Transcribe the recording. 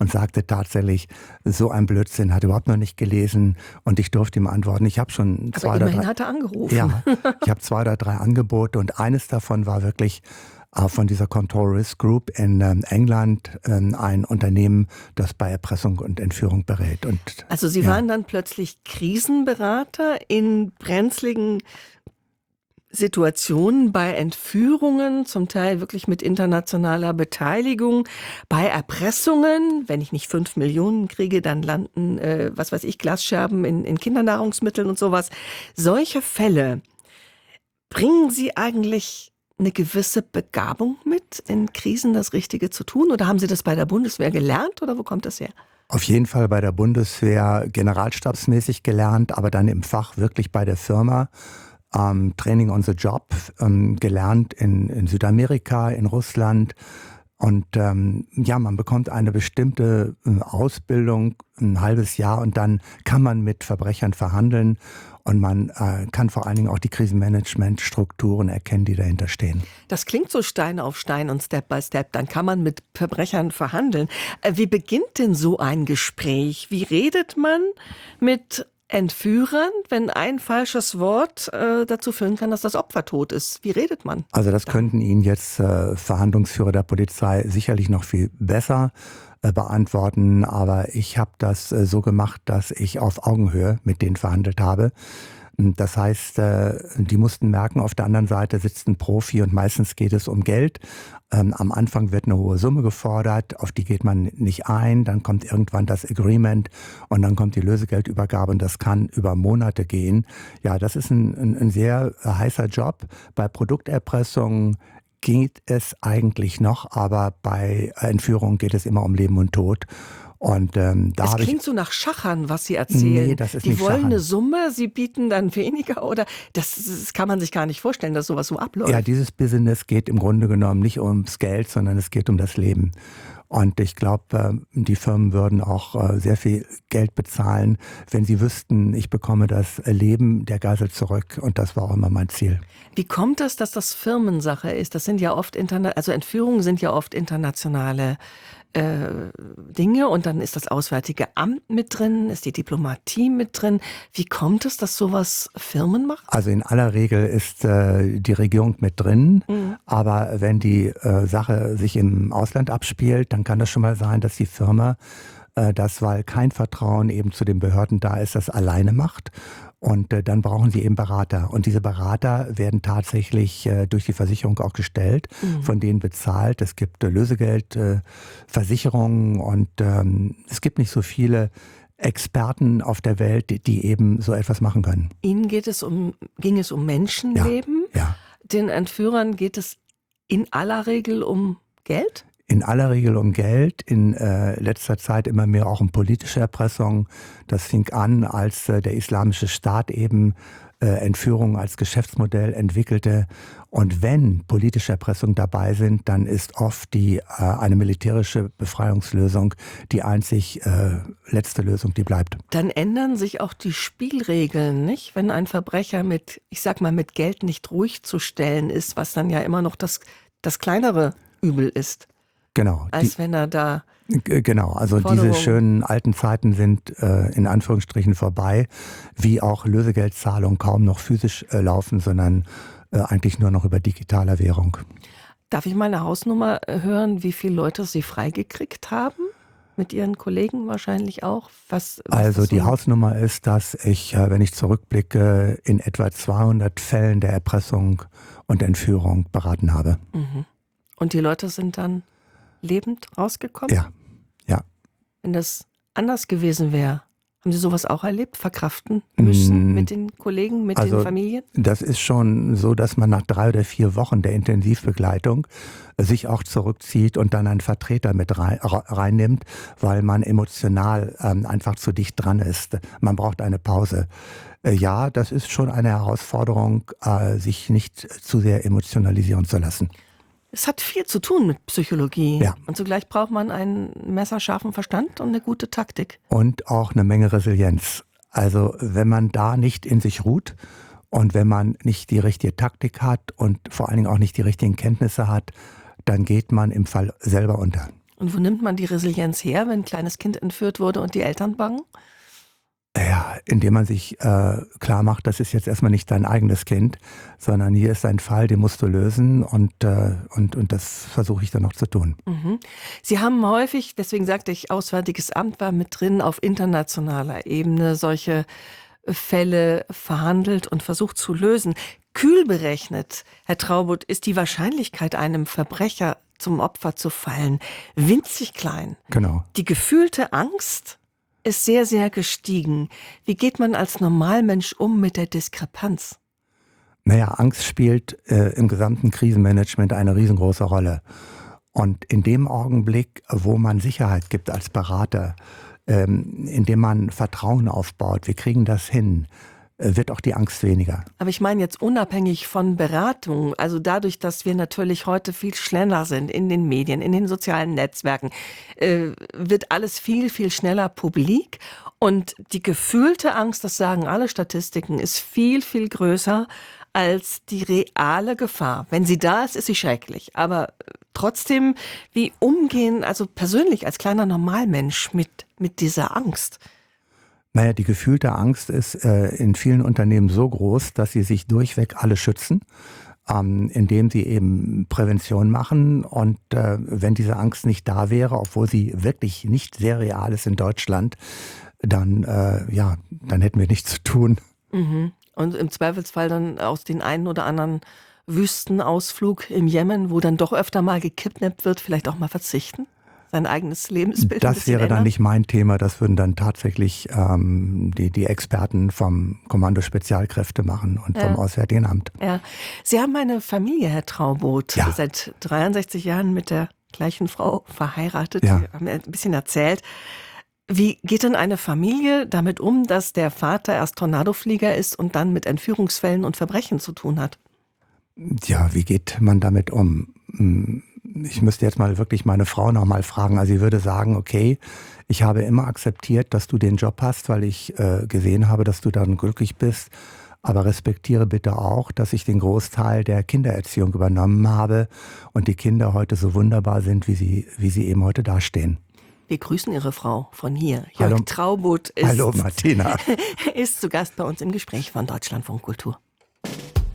und sagte tatsächlich, so ein Blödsinn, hat überhaupt noch nicht gelesen und ich durfte ihm antworten. Ich habe schon Aber immerhin hat er angerufen. Ja, ich habe 2 oder 3 Angebote und eines davon war wirklich von dieser Control Risk Group in England, ein Unternehmen, das bei Erpressung und Entführung berät. Und, also Sie waren dann plötzlich Krisenberater in brenzligen Situationen, bei Entführungen, zum Teil wirklich mit internationaler Beteiligung, bei Erpressungen. Wenn ich nicht 5 Millionen kriege, dann landen, was weiß ich, Glasscherben in Kindernahrungsmitteln und sowas. Solche Fälle, bringen Sie eigentlich eine gewisse Begabung mit, in Krisen das Richtige zu tun? Oder haben Sie das bei der Bundeswehr gelernt oder wo kommt das her? auf jeden Fall bei der Bundeswehr generalstabsmäßig gelernt, aber dann im Fach wirklich bei der Firma. Training on the Job, gelernt in Südamerika, in Russland. Und man bekommt eine bestimmte Ausbildung, ein halbes Jahr, und dann kann man mit Verbrechern verhandeln und man kann vor allen Dingen auch die Krisenmanagementstrukturen erkennen, die dahinter stehen. Das klingt so Stein auf Stein und Step by Step. Dann kann man mit Verbrechern verhandeln. Wie beginnt denn so ein Gespräch? Wie redet man mit Entführern, wenn ein falsches Wort dazu führen kann, dass das Opfer tot ist? Wie redet man? Also das könnten Ihnen jetzt Verhandlungsführer der Polizei sicherlich noch viel besser beantworten, aber ich habe das so gemacht, dass ich auf Augenhöhe mit denen verhandelt habe. Das heißt, die mussten merken, auf der anderen Seite sitzt ein Profi und meistens geht es um Geld. Am Anfang wird eine hohe Summe gefordert, auf die geht man nicht ein. Dann kommt irgendwann das Agreement und dann kommt die Lösegeldübergabe und das kann über Monate gehen. Ja, das ist ein sehr heißer Job. Bei Produkterpressung geht es eigentlich noch, aber bei Entführung geht es immer um Leben und Tod. Und das klingt so nach Schachern, was Sie erzählen. Nee, das ist die nicht wollen Schachern. eine Summe, Sie bieten dann weniger, oder das kann man sich gar nicht vorstellen, dass sowas so abläuft. Ja, dieses Business geht im Grunde genommen nicht ums Geld, sondern es geht um das Leben. Und ich glaube, die Firmen würden auch sehr viel Geld bezahlen, wenn sie wüssten, ich bekomme das Leben der Geisel zurück. Und das war auch immer mein Ziel. Wie kommt es, dass das Firmensache ist? Das sind ja oft also Entführungen sind ja oft internationale Dinge, und dann ist das Auswärtige Amt mit drin, ist die Diplomatie mit drin. Wie kommt es, dass sowas Firmen machen? Also in aller Regel ist die Regierung mit drin, aber wenn die Sache sich im Ausland abspielt, dann kann das schon mal sein, dass die Firma das, weil kein Vertrauen eben zu den Behörden da ist, das alleine macht. Und dann brauchen sie eben Berater. Und diese Berater werden tatsächlich durch die Versicherung auch gestellt, von denen bezahlt. Es gibt Lösegeldversicherungen und es gibt nicht so viele Experten auf der Welt, die eben so etwas machen können. Ihnen ging es um Menschenleben. Ja. Den Entführern geht es in aller Regel um Geld? In aller Regel um Geld, in letzter Zeit immer mehr auch um politische Erpressung. Das fing an, als der Islamische Staat eben Entführung als Geschäftsmodell entwickelte. Und wenn politische Erpressungen dabei sind, dann ist oft eine militärische Befreiungslösung die einzig letzte Lösung, die bleibt. Dann ändern sich auch die Spielregeln, nicht? Wenn ein Verbrecher mit Geld nicht ruhig zu stellen ist, was dann ja immer noch das kleinere Übel ist. Genau. Als wenn er da... Genau, also diese schönen alten Zeiten sind in Anführungsstrichen vorbei, wie auch Lösegeldzahlungen kaum noch physisch laufen, sondern eigentlich nur noch über digitaler Währung. Darf ich mal eine Hausnummer hören, wie viele Leute Sie freigekriegt haben? Mit Ihren Kollegen wahrscheinlich auch? Also die Hausnummer ist, dass ich, wenn ich zurückblicke, in etwa 200 Fällen der Erpressung und Entführung beraten habe. Mhm. Und die Leute sind dann lebend rausgekommen? Ja. Wenn das anders gewesen wäre, haben Sie sowas auch erlebt? Verkraften müssen mit den Kollegen, mit den Familien? Das ist schon so, dass man nach 3 oder 4 Wochen der Intensivbegleitung sich auch zurückzieht und dann einen Vertreter mit reinnimmt, weil man emotional einfach zu dicht dran ist. Man braucht eine Pause. Ja, das ist schon eine Herausforderung, sich nicht zu sehr emotionalisieren zu lassen. Es hat viel zu tun mit Psychologie. Ja. Und zugleich braucht man einen messerscharfen Verstand und eine gute Taktik. Und auch eine Menge Resilienz. Also wenn man da nicht in sich ruht und wenn man nicht die richtige Taktik hat und vor allen Dingen auch nicht die richtigen Kenntnisse hat, dann geht man im Fall selber unter. Und wo nimmt man die Resilienz her, wenn ein kleines Kind entführt wurde und die Eltern bangen? Ja, indem man sich klar macht, das ist jetzt erstmal nicht dein eigenes Kind, sondern hier ist ein Fall, den musst du lösen und das versuche ich dann auch zu tun. Mhm. Sie haben häufig, deswegen sagte ich, Auswärtiges Amt war mit drin, auf internationaler Ebene solche Fälle verhandelt und versucht zu lösen. Kühl berechnet, Herr Traubot, ist die Wahrscheinlichkeit, einem Verbrecher zum Opfer zu fallen, winzig klein. Genau. Die gefühlte Angst ist sehr, sehr gestiegen. Wie geht man als Normalmensch um mit der Diskrepanz? Naja, Angst spielt im gesamten Krisenmanagement eine riesengroße Rolle. Und in dem Augenblick, wo man Sicherheit gibt als Berater, indem man Vertrauen aufbaut, wir kriegen das hin, wird auch die Angst weniger. Aber ich meine jetzt unabhängig von Beratung, also dadurch, dass wir natürlich heute viel schneller sind in den Medien, in den sozialen Netzwerken, wird alles viel, viel schneller publik. Und die gefühlte Angst, das sagen alle Statistiken, ist viel, viel größer als die reale Gefahr. Wenn sie da ist, ist sie schrecklich. Aber trotzdem, wie umgehen, also persönlich als kleiner Normalmensch mit dieser Angst? Naja, die gefühlte Angst ist in vielen Unternehmen so groß, dass sie sich durchweg alle schützen, indem sie eben Prävention machen. Und wenn diese Angst nicht da wäre, obwohl sie wirklich nicht sehr real ist in Deutschland, dann hätten wir nichts zu tun. Mhm. Und im Zweifelsfall dann aus den einen oder anderen Wüstenausflug im Jemen, wo dann doch öfter mal gekidnappt wird, vielleicht auch mal verzichten? Sein eigenes Lebensbild. Das wäre dann nicht mein Thema, das würden dann tatsächlich die Experten vom Kommando Spezialkräfte machen und vom Auswärtigen Amt. Ja. Sie haben eine Familie, Herr Traubot, seit 63 Jahren mit der gleichen Frau verheiratet. Ja. Sie haben ein bisschen erzählt. Wie geht denn eine Familie damit um, dass der Vater erst Tornadoflieger ist und dann mit Entführungsfällen und Verbrechen zu tun hat? Ja, wie geht man damit um? Ich müsste jetzt mal wirklich meine Frau noch mal fragen. Also sie würde sagen, okay, ich habe immer akzeptiert, dass du den Job hast, weil ich gesehen habe, dass du dann glücklich bist. Aber respektiere bitte auch, dass ich den Großteil der Kindererziehung übernommen habe und die Kinder heute so wunderbar sind, wie sie eben heute dastehen. Wir grüßen Ihre Frau von hier. Jörg Traubot Hallo Martina. ist zu Gast bei uns im Gespräch von Deutschlandfunk Kultur.